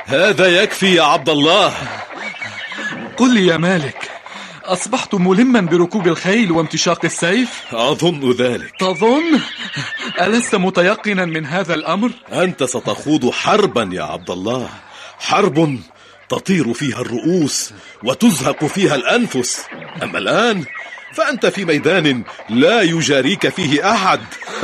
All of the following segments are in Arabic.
هذا يكفي يا عبد الله. قل لي يا مالك، أصبحت ملما بركوب الخيل وامتشاق السيف؟ أظن ذلك. تظن؟ ألست متيقنا من هذا الأمر؟ أنت ستخوض حربا يا عبد الله، حرب تطير فيها الرؤوس وتزهق فيها الأنفس. أما الآن فأنت في ميدان لا يجاريك فيه أحد.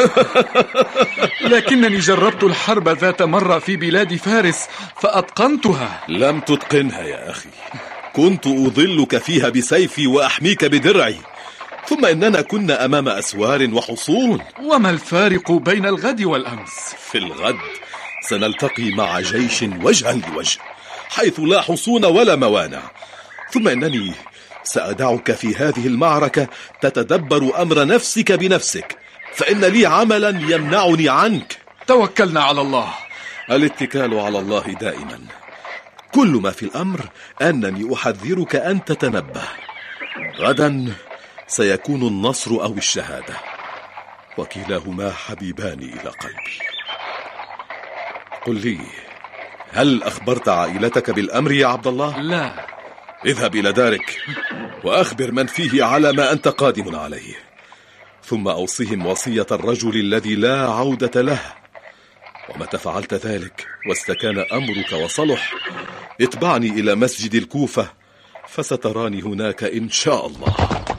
لكنني جربت الحرب ذات مرة في بلاد فارس فأتقنتها. لم تتقنها يا أخي، كنت أظلك فيها بسيفي وأحميك بدرعي، ثم إننا كنا أمام أسوار وحصون. وما الفارق بين الغد والأمس؟ في الغد سنلتقي مع جيش وجها لوجه، حيث لا حصون ولا موانع، ثم إنني سأدعك في هذه المعركة تتدبر أمر نفسك بنفسك، فإن لي عملا يمنعني عنك. توكلنا على الله. الاتكال على الله دائما. كل ما في الأمر أنني أحذرك أن تتنبه، غدا سيكون النصر أو الشهادة، وكلاهما حبيبان إلى قلبي. قل لي، هل أخبرت عائلتك بالأمر يا عبد الله؟ لا. اذهب إلى دارك وأخبر من فيه على ما أنت قادم عليه، ثم أوصهم وصية الرجل الذي لا عودة له. ومتى فعلت ذلك واستكان أمرك وصلح، اتبعني إلى مسجد الكوفة فستراني هناك إن شاء الله.